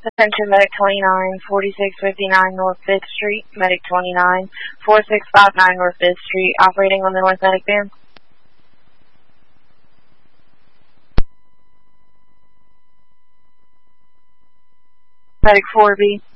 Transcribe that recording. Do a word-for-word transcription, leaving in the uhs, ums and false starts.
Attention Medic twenty-nine, forty-six fifty-nine North fifth Street, Medic twenty-nine, forty-six fifty-nine North fifth Street, operating on the North Medic van. Medic four B.